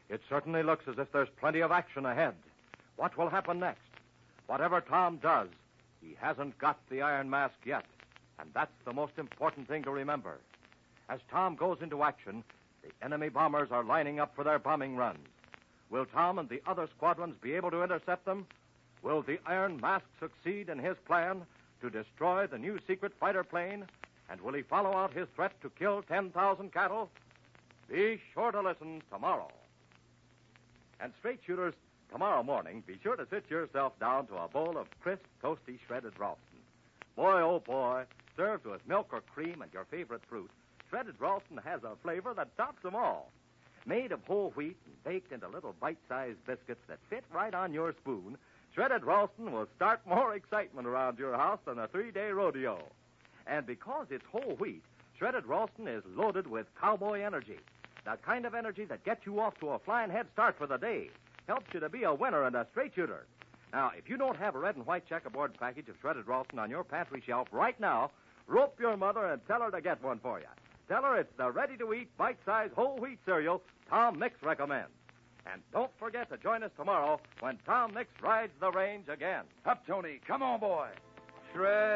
It certainly looks as if there's plenty of action ahead. What will happen next? Whatever Tom does, he hasn't got the Iron Mask yet. And that's the most important thing to remember. As Tom goes into action, the enemy bombers are lining up for their bombing runs. Will Tom and the other squadrons be able to intercept them? Will the Iron Mask succeed in his plan to destroy the new secret fighter plane? And will he follow out his threat to kill 10,000 cattle? Be sure to listen tomorrow. And straight shooters, tomorrow morning, be sure to sit yourself down to a bowl of crisp, toasty, shredded Ralston. Boy, oh boy, served with milk or cream and your favorite fruit, shredded Ralston has a flavor that tops them all. Made of whole wheat and baked into little bite-sized biscuits that fit right on your spoon, shredded Ralston will start more excitement around your house than a 3-day rodeo. And because it's whole wheat, shredded Ralston is loaded with cowboy energy. The kind of energy that gets you off to a flying head start for the day. Helps you to be a winner and a straight shooter. Now, if you don't have a red and white checkerboard package of shredded Ralston on your pantry shelf right now, rope your mother and tell her to get one for you. Tell her it's the ready-to-eat, bite-sized whole wheat cereal Tom Mix recommends. And don't forget to join us tomorrow when Tom Mix rides the range again. Up, Tony. Come on, boy. Shred.